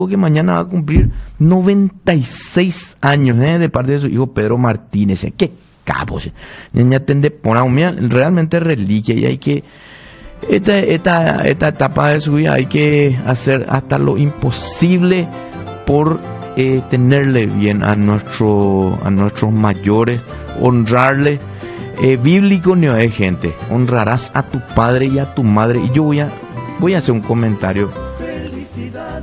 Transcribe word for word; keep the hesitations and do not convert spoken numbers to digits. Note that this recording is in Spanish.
que mañana va a cumplir noventa y seis años, ¿eh? De parte de su hijo Pedro Martínez. ¿Eh? ¡Qué capo! ¿Eh? Ya tende por mira, realmente reliquia y hay que esta, esta, esta etapa de su vida hay que hacer hasta lo imposible por eh, tenerle bien a nuestro a nuestros mayores, honrarle. Eh, bíblico no es, gente. Honrarás a tu padre y a tu madre. Y yo voy a voy a hacer un comentario.